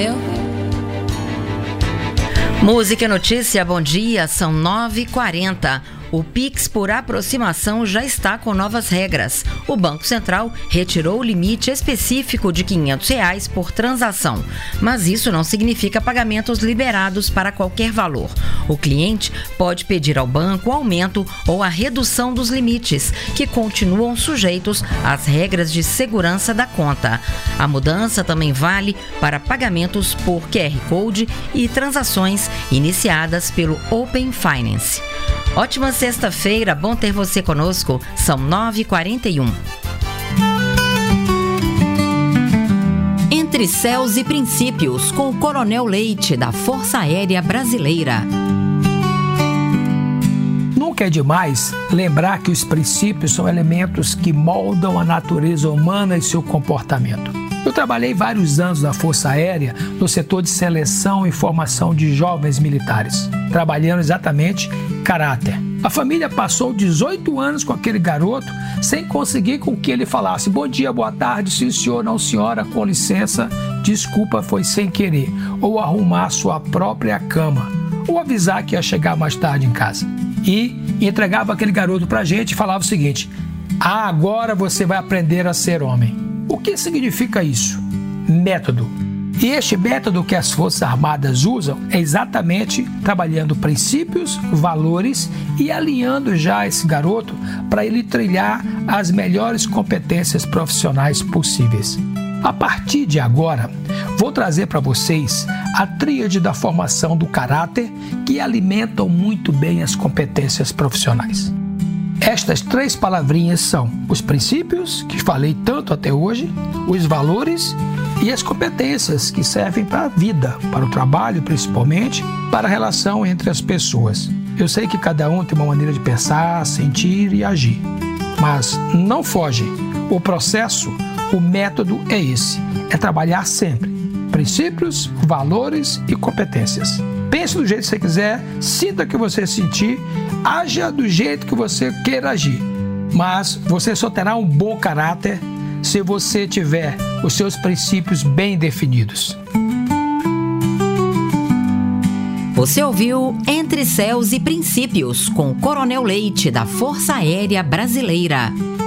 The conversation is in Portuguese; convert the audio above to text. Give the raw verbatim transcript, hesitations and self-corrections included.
entendeu? Música e notícia, bom dia, são nove e quarenta. O Pix por aproximação já está com novas regras. O Banco Central retirou o limite específico de quinhentos reais por transação, mas isso não significa pagamentos liberados para qualquer valor. O cliente pode pedir ao banco o aumento ou a redução dos limites, que continuam sujeitos às regras de segurança da conta. A mudança também vale para pagamentos por Q R Code e transações iniciadas pelo Open Finance. Ótima sexta-feira, bom ter você conosco, são nove e quarenta e um. Entre Céus e Princípios, com o Coronel Leite, da Força Aérea Brasileira. Nunca é demais lembrar que os princípios são elementos que moldam a natureza humana e seu comportamento. Eu trabalhei vários anos na Força Aérea no setor de seleção e formação de jovens militares, trabalhando exatamente caráter. A família passou dezoito anos com aquele garoto sem conseguir com que ele falasse bom dia, boa tarde, sim senhor, não senhora, com licença, desculpa, foi sem querer, ou arrumar sua própria cama, ou avisar que ia chegar mais tarde em casa. E entregava aquele garoto pra gente e falava o seguinte: ah, agora você vai aprender a ser homem. O que significa isso? Método. E este método que as Forças Armadas usam é exatamente trabalhando princípios, valores e alinhando já esse garoto para ele trilhar as melhores competências profissionais possíveis. A partir de agora, vou trazer para vocês a tríade da formação do caráter que alimentam muito bem as competências profissionais. Estas três palavrinhas são os princípios, que falei tanto até hoje, os valores e as competências que servem para a vida, para o trabalho principalmente, para a relação entre as pessoas. Eu sei que cada um tem uma maneira de pensar, sentir e agir, mas não foge. O processo, o método é esse, é trabalhar sempre. Princípios, valores e competências. Pense do jeito que você quiser, sinta o que você sentir, haja do jeito que você queira agir. Mas você só terá um bom caráter se você tiver os seus princípios bem definidos. Você ouviu Entre Céus e Princípios, com o Coronel Leite, da Força Aérea Brasileira.